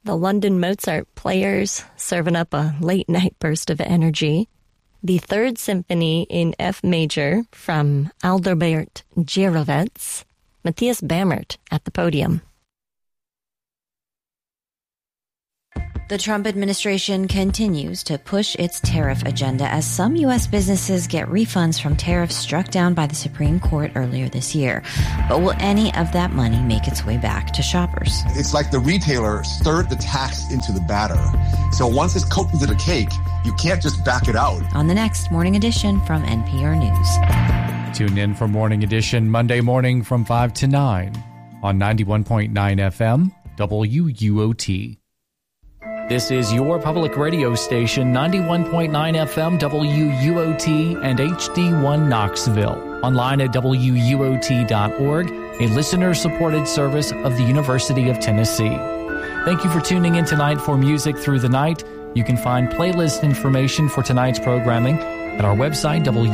the London Mozart Players, serving up a late-night burst of energy. The Third Symphony in F major from Adalbert Gierowitz. Matthias Bammert at the podium. The Trump administration continues to push its tariff agenda as some U.S. businesses get refunds from tariffs struck down by the Supreme Court earlier this year. But will any of that money make its way back to shoppers? It's like the retailer stirred the tax into the batter. So once it's cooked into the cake, you can't just back it out. On the next Morning Edition from NPR News. Tune in for Morning Edition Monday morning from 5 to 9 on 91.9 FM WUOT. This is your public radio station, 91.9 FM WUOT and HD1 Knoxville. Online at WUOT.org, a listener-supported service of the University of Tennessee. Thank you for tuning in tonight for Music Through the Night. You can find playlist information for tonight's programming at our website,